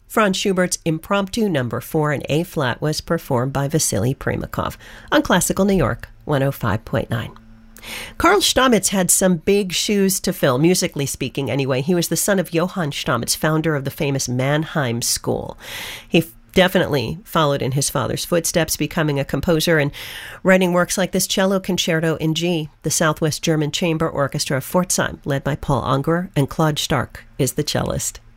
Franz Schubert's Impromptu Number 4 in A-flat was performed by Vasily Primakov on Classical New York 105.9. Karl Stamitz had some big shoes to fill, musically speaking anyway. He was the son of Johann Stamitz, founder of the famous Mannheim School. He definitely followed in his father's footsteps, becoming a composer and writing works like this cello concerto in G. The Southwest German Chamber Orchestra of Pforzheim, led by Paul Unger, and Claude Stark is the cellist.